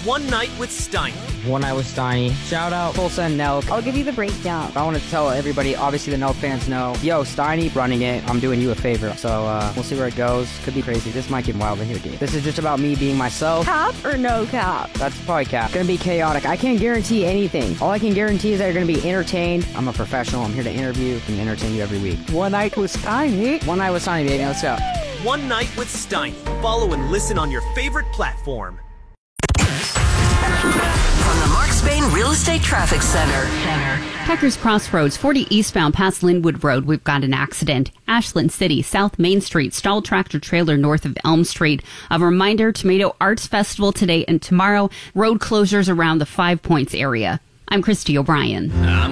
One Night with Steiny. One Night with Steiny. Shout out Tulsa and Nelk. I'll give you the breakdown. I want to tell everybody, obviously the Nelk fans know, yo, Steiny running it, I'm doing you a favor. So we'll see where it goes. Could be crazy. This might get wild in here, dude. This is just about me being myself. Cap or no cap? That's probably cap. Gonna be chaotic. I can't guarantee anything. All I can guarantee is that you're gonna be entertained. I'm a professional. I'm here to interview and entertain you every week. One Night with Steiny. One Night with Steiny, baby. Let's go. One Night with Steiny. Follow and listen on your favorite platform. From the Mark Spain Real Estate Traffic Center. Peckers Crossroads, 40 eastbound past Linwood Road. We've got an accident. Ashland City, South Main Street, stalled tractor trailer north of Elm Street. A reminder, Tomato Arts Festival today and tomorrow. Road closures around the 5 Points area. I'm Christy O'Brien.